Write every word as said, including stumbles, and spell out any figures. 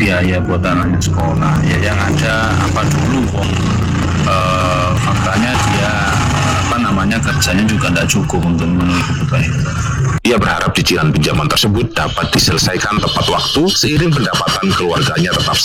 biaya buat anaknya sekolah. Ya yang ada apa dulu, wong eh, faktanya dia apa namanya kerjanya juga tidak cukup untuk memenuhi kebutuhan. Ia berharap cicilan pinjaman tersebut dapat diselesaikan tepat waktu seiring pendapatan keluarganya tetap